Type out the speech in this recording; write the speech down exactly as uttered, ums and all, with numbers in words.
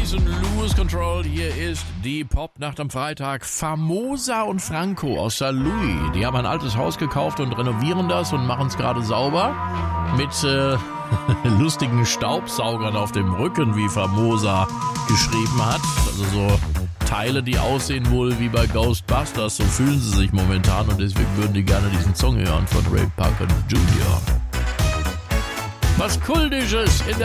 Jason Lewis Control. Hier ist die Popnacht am Freitag. Famosa und Franco aus Saint Louis. Die haben ein altes Haus gekauft und renovieren das und machen es gerade sauber. Mit äh, lustigen Staubsaugern auf dem Rücken, wie Famosa geschrieben hat. Also so Teile, die aussehen wohl wie bei Ghostbusters. So fühlen sie sich momentan und deswegen würden die gerne diesen Song hören von Ray Parker Junior Was Kultisches in der